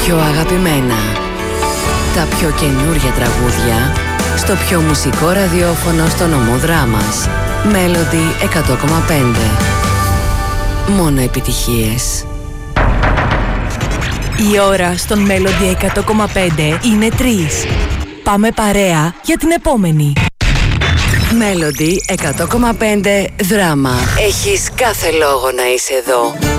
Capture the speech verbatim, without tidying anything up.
πιο αγαπημένα. Τα πιο καινούργια τραγούδια στο πιο μουσικό ραδιόφωνο στο νομό Δράμας. Melody εκατό κόμμα πέντε. Μόνο επιτυχίες. Η ώρα στον Melody εκατό κόμμα πέντε είναι τρεις. Πάμε παρέα για την επόμενη. Melody εκατό κόμμα πέντε Δράμα. Έχεις κάθε λόγο να είσαι εδώ.